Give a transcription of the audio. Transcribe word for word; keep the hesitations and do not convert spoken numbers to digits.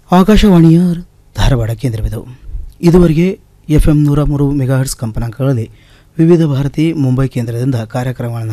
ಆಕಾಶವಾಣಿಯ ಧಾರವಾಡ ಕೇಂದ್ರವಿದು. ಇದುವರೆಗೆ F M ನೂರ ಮೂರು ಮೆಗಾಹರ್ಟ್ಸ್ ಕಂಪನಾಂಕಗಳಲ್ಲಿ ವಿವಿಧ ಭಾರತಿ ಮುಂಬೈ ಕೇಂದ್ರದಿಂದ ಕಾರ್ಯಕ್ರಮಗಳನ್ನು